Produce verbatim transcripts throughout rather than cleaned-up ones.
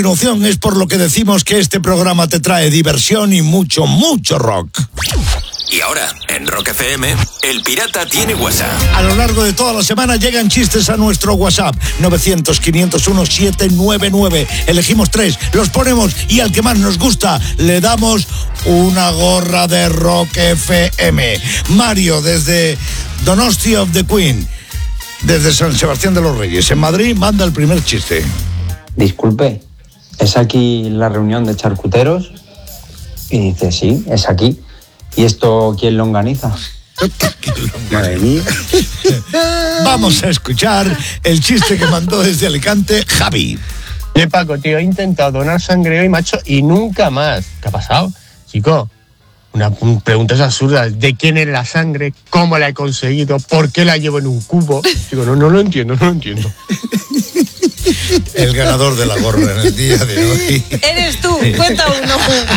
continuación es por lo que decimos que este programa te trae diversión y mucho, mucho rock. Y ahora, en Rock F M, El Pirata tiene WhatsApp. A lo largo de toda la semana llegan chistes a nuestro WhatsApp, novecientos, quinientos uno, setecientos noventa y nueve. Elegimos tres, los ponemos y al que más nos gusta le damos una gorra de Rock F M. Mario, desde Donosti of the Queen, desde San Sebastián de los Reyes, en Madrid, manda el primer chiste. Disculpe, ¿es aquí la reunión de charcuteros? Y dice, sí, es aquí. ¿Y esto quién lo organiza? Madre mía. Vamos a escuchar el chiste que mandó desde Alicante Javi. Oye, Paco, tío, he intentado donar sangre hoy, macho, y nunca más. ¿Qué ha pasado? Chico, una preguntas absurdas. ¿De quién es la sangre? ¿Cómo la he conseguido? ¿Por qué la llevo en un cubo? Digo, no, no lo entiendo, no lo entiendo. El ganador de la gorra en el día de hoy eres tú, cuenta uno.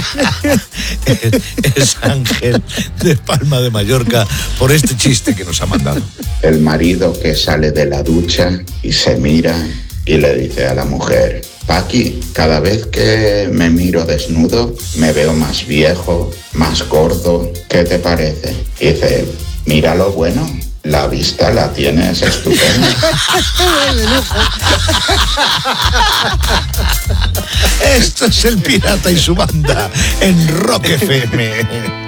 Es Ángel de Palma de Mallorca por este chiste que nos ha mandado. El marido que sale de la ducha y se mira y le dice a la mujer: Paqui, cada vez que me miro desnudo me veo más viejo, más gordo. ¿Qué te parece? Y dice: mira lo bueno, la vista la tienes estupenda. Esto es El Pirata y su banda en Rock F M.